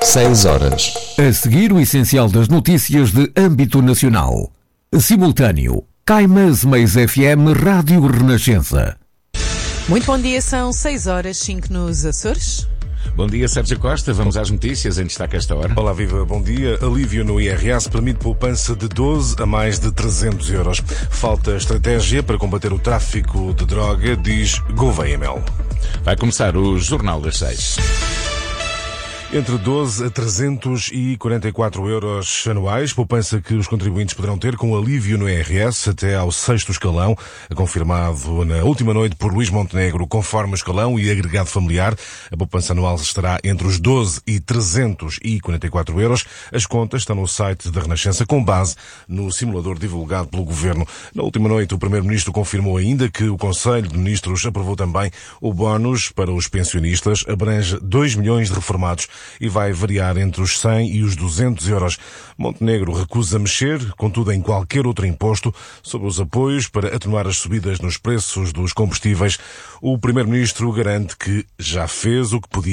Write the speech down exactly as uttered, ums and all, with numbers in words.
Seis horas. A seguir, o essencial das notícias de âmbito nacional. Simultâneo. Caimas Meis F M Rádio Renascença. Muito bom dia, são seis horas, cinco nos Açores. Bom dia, Sérgio Costa. Vamos às notícias em destaque a esta hora. Olá, viva, bom dia. Alívio no I R S permite poupança de doze a mais de trezentos euros. Falta estratégia para combater o tráfico de droga, diz Gouveia Mel. Vai começar o Jornal das Seis. Entre doze a trezentos e quarenta e quatro euros anuais, poupança que os contribuintes poderão ter com alívio no I R S até ao sexto escalão, confirmado na última noite por Luís Montenegro, conforme o escalão e agregado familiar. A poupança anual estará entre os doze e trezentos e quarenta e quatro euros. As contas estão no site da Renascença com base no simulador divulgado pelo Governo. Na última noite, o Primeiro-Ministro confirmou ainda que o Conselho de Ministros aprovou também o bónus para os pensionistas, abrange dois milhões de reformados e vai variar entre os cem e os duzentos euros. Montenegro recusa mexer, contudo, em qualquer outro imposto sobre os apoios para atenuar as subidas nos preços dos combustíveis. O Primeiro-Ministro garante que já fez o que podia